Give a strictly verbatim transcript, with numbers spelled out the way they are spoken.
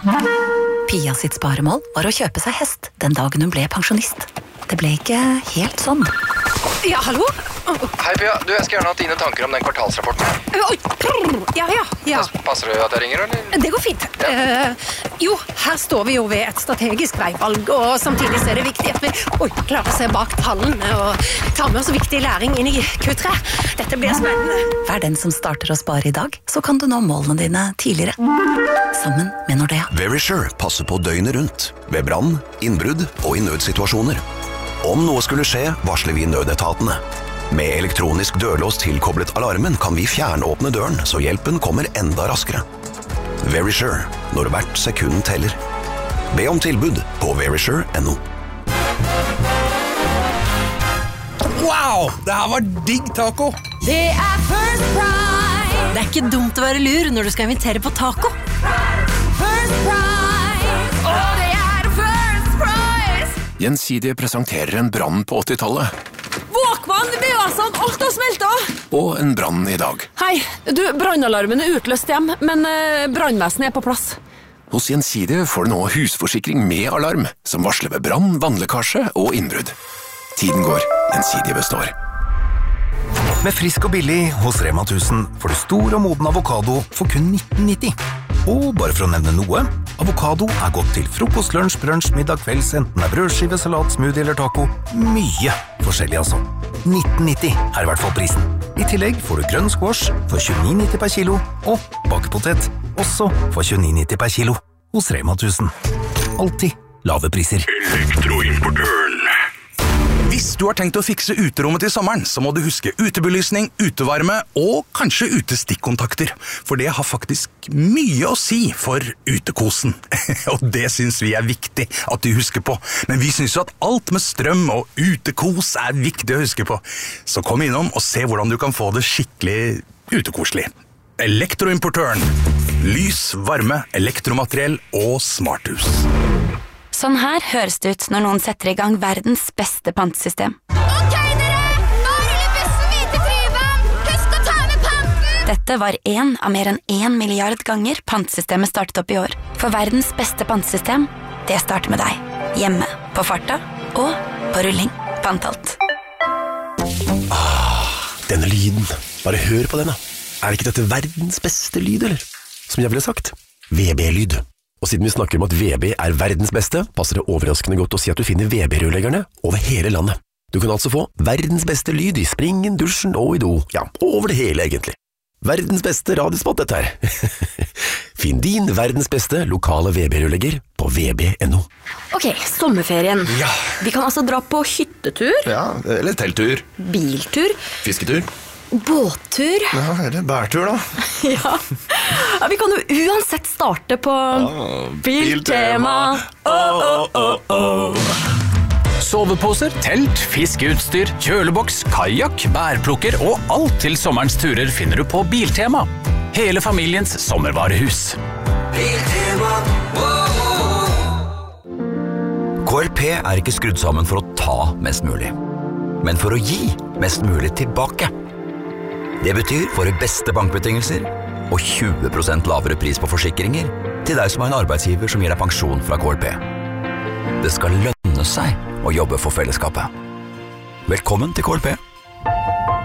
Pia sitt sparemål var å kjøpe seg hest den dagen hun ble pensjonist. Det ble ikke helt sånn. Ja, hallo? Hei Pia, du, jeg skal gjerne ha dine tanker om den kvartalsrapporten. Oi, ja, ja, ja. Passer det at jeg ringer, eller? Det går fint. Ja. Uh, jo, her står vi jo ved et strategisk veivalg, og samtidig så er det viktig at vi oi, klarer å se bak tallene og ta med oss viktig læring inn i Q tre. Dette blir spennende. Vær den som starter å spare i dag, så kan du nå målene dine tidligere. Sammen med Nordea. Verisure passer på døgnet rundt, ved brann, innbrudd og i nødsituasjoner. Om noe skulle skje, varsler vi nødetatene. Med elektronisk dørlås tilkoblet alarmen kan vi fjernåpne døren, så hjelpen kommer enda raskere. Verisure, når hvert sekund teller. Be om tilbud på verisure punktum no. Wow, det her var digg taco! Det er First Price! Det er ikke dumt å være lur når du skal invitere på taco. First Price! Og det er First Price! Gjensidige presenterer en brann på åttitallet. Våkvann, det blir altså alt har smeltet. Og en brann i dag. Hei, du, brannalarmen er utløst hjem, men eh, brannvesenet er på plass. Hos Gjensidige får du nå husforsikring med alarm, som varsler ved brann, vannlekkasje og innbrudd. Tiden går, Gjensidige består. Med frisk og billig hos Rema tusen får du stor og moden avokado for kun nitten nitti. Og bare for å nevne noe, avokado er godt til frokost, lunsj, brunch, middag, kvelds, enten er brødskive, salat, smoothie eller taco. Mye forskjellig altså. nitten nitti er i hvert fall prisen. I tillegg får du grønn squash for tjueni nitti per kilo, og bakepotet også for tjueni nitti per kilo. Hos Rema tusen. Alltid lave priser. Elektroimportøren. Hvis du har tenkt å fikse uterommet til sommeren, så må du huske utebelysning, utevarme og kanskje utestikkontakter. For det har faktisk mye å si for utekosen. Og det synes vi er viktig at du husker på. Men vi synes jo at alt med strøm og utekos er viktig å huske på. Så kom innom og se hvordan du kan få det skikkelig utekoselig. Elektroimportøren. Lys, varme, elektromateriell og smarthus. Sånn her høres det ut når noen setter i gang verdens beste pantesystem. Ok, dere! Nå ruller bussen hvite Tryvann! Husk å ta med panten! Dette var en av mer enn en milliard ganger pantesystemet startet opp i år. For verdens beste pantesystem, det starter med deg. Hjemme, på farta og på rulling. Pantalt. Ah, denne lyden. Bare hør på den da. Er ikke dette verdens beste lyd, eller? Som jeg ville sagt. V B-lyd. Og siden vi snakker om at V B er verdens beste, passer det overraskende godt å si at du finner V B-rørleggerne over hele landet. Du kan altså få verdens beste lyd i springen, dusjen og i do. Ja, over det hele egentlig. Verdens beste radiospot dette her. Finn din verdens beste lokale V B-rørlegger på v b punktum no. Ok, sommerferien. Ja. Vi kan altså dra på hyttetur. Ja, eller telttur. Biltur. Fisketur. Båttur. Ja, eller bærtur da. Ja. Ja, vi kan jo uansett starte på ah, Biltema. Oh, oh, oh, oh. Soveposer, telt, fiskeutstyr, kjøleboks, kajak, bærplukker og alt til sommerens turer finner du på Biltema. Hele familiens sommervarehus. Biltema. K L P er ikke skrudd sammen for å ta mest mulig, men for å gi mest mulig tilbake. Det betyr våre beste bankbetingelser og tjue prosent lavere pris på forsikringer til deg som er en arbeidsgiver som gir deg pensjon fra K L P. Det skal lønne seg å jobbe for fellesskapet. Velkommen til K L P.